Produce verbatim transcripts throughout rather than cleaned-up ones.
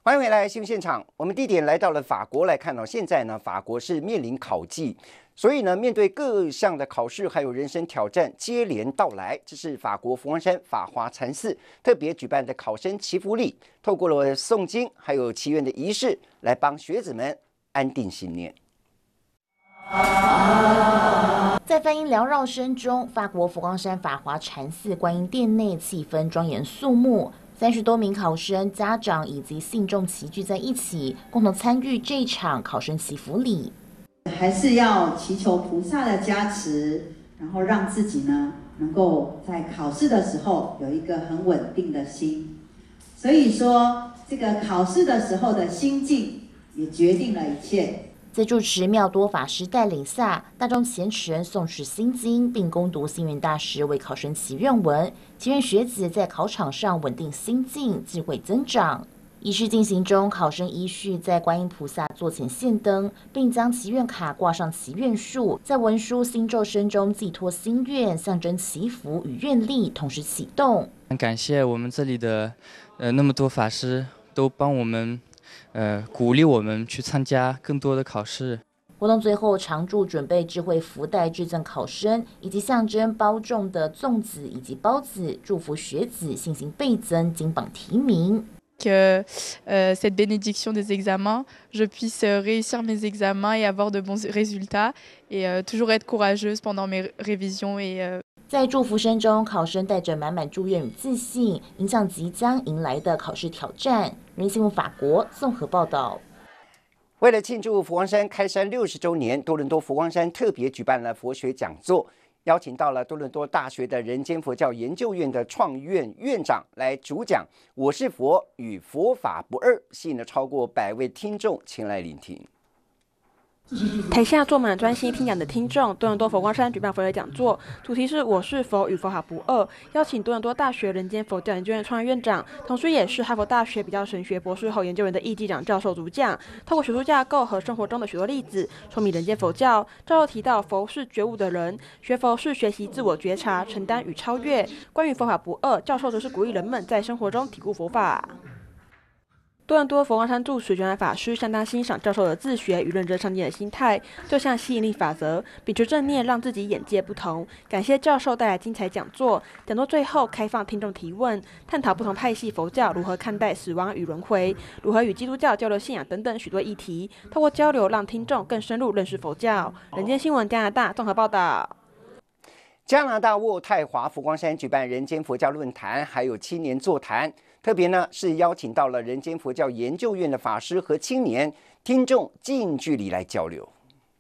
欢迎回来新闻现场。我们地点来到了法国来看到、哦，现在呢，法国是面临考季，所以呢，面对各项的考试还有人生挑战接连到来，这是法国佛光山法华禅寺特别举办的考生祈福礼，透过了诵经还有祈愿的仪式，来帮学子们安定心念。 在梵音缭绕声中，法国佛光山法华禅寺观音殿内气氛庄严肃穆。三十多名考生、家长以及信众齐聚在一起，共同参与这场考生祈福礼。 还是要祈求菩萨的加持，然后让自己呢能够在考试的时候有一个很稳定的心。所以说，这个考试的时候的心境也决定了一切。 在住持妙多法师带领下，大众虔诚诵持心经，并恭读星云大师为考生祈愿文，祈愿学子在考场上稳定心境，智慧增长。仪式进行中，考生依序在观音菩萨座前献灯，并将祈愿卡挂上祈愿树，在文书心咒声中寄托心愿，象征祈福与愿力同时启动。 很感谢我们这里的呃那么多法师都帮我们。呃，鼓励我们去参加更多的考试。 活动最后，常驻准备智慧福袋致赠考生，以及象征包粽的粽子以及包子，祝福学子信心倍增，金榜题名。 Que euh, cette bénédiction des examens, je puisse réussir mes examens et avoir de bons résultats, et euh, toujours être courageuse pendant mes révisions et euh, 在祝福声中，考生带着满满祝愿与自信，迎向即将迎来的考试挑战。人新闻法国综合报道。 为了庆祝佛光山开山六十周年，多伦多佛光山特别举办了佛学讲座，邀请到了多伦多大学的人间佛教研究院的创院院长来主讲“我是佛与佛法不二”，吸引了超过百位听众前来聆听。 台下坐满专心听讲的听众，多伦多佛光山举办佛学讲座，主题是我是佛与佛法不二，邀请多伦多大学人间佛教研究院创院长，同时也是哈佛大学比较神学博士后研究员的易继长教授主讲，透过学术架构和生活中的许多例子，说明人间佛教。教授提到，佛是觉悟的人，学佛是学习自我觉察、承担与超越。关于佛法不二，教授则是鼓励人们在生活中体悟佛法。多伦多佛光山住持觉南法师相当欣赏教授的自学与认真上进的心态，就像吸引力法则，秉持正念，让自己眼界不同。感谢教授带来精彩讲座，讲座最后开放听众提问，探讨不同派系佛教如何看待死亡与轮回，如何与基督教交流信仰等等许多议题，透过交流让听众更深入认识佛教。人间新闻加拿大综合报道。 加拿大渥太华佛光山举办人间佛教论坛，还有青年座谈。特别呢是邀请到了人间佛教研究院的法师和青年听众近距离来交流。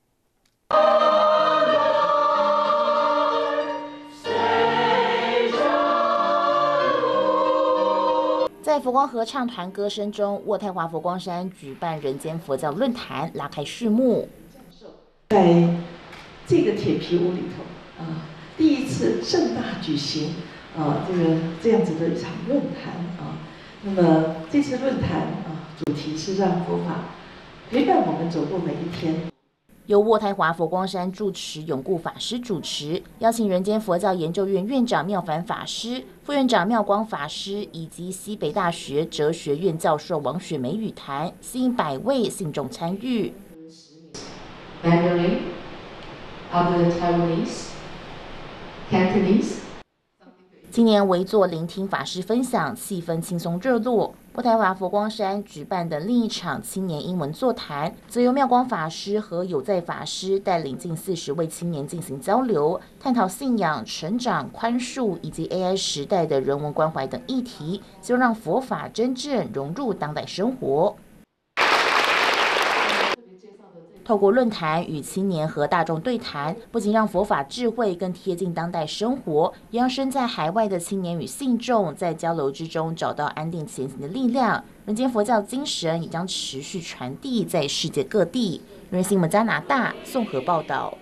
在佛光合唱团歌声中，渥太华佛光山举办人间佛教论坛，拉开序幕。 在这个铁皮屋里头啊，第一次盛大举行。啊，这个这样子的一场论坛啊，那么这次论坛啊，主题是让佛法陪伴我们走过每一天。 由渥太华佛光山住持永固法师主持，邀请人间佛教研究院院长妙凡法师、副院长妙光法师以及西北大学哲学院教授王雪梅语坛，吸引百位信众参与。 Mandarin, other Taiwanese, Cantonese. 青年围坐聆听法师分享，气氛轻松热络。渥太华佛光山举办的另一场青年英文座谈，则由妙光法师和有在法师带领近四十位青年进行交流，探讨信仰、成长、宽恕以及 A I 时代的人文关怀等议题，就让佛法真正融入当代生活。透过论坛与青年和大众对谈，不仅让佛法智慧更贴近当代生活，也让身在海外的青年与信众在交流之中找到安定前行的力量。人间佛教精神也将持续传递在世界各地。人新闻加拿大综合报道。